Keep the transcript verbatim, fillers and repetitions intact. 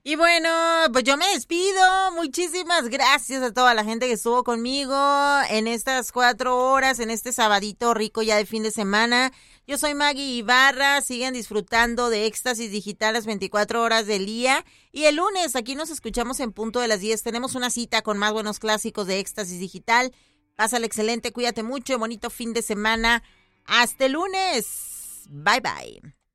Y bueno, pues yo me despido. Muchísimas gracias a toda la gente que estuvo conmigo en estas cuatro horas, en este sabadito rico ya de fin de semana. Yo soy Maggie Ibarra. Sigan disfrutando de Éxtasis Digital las veinticuatro horas del día. Y el lunes aquí nos escuchamos en punto de las diez. Tenemos una cita con más buenos clásicos de Éxtasis Digital. Pásale excelente, cuídate mucho, bonito fin de semana. Hasta el lunes. Bye bye.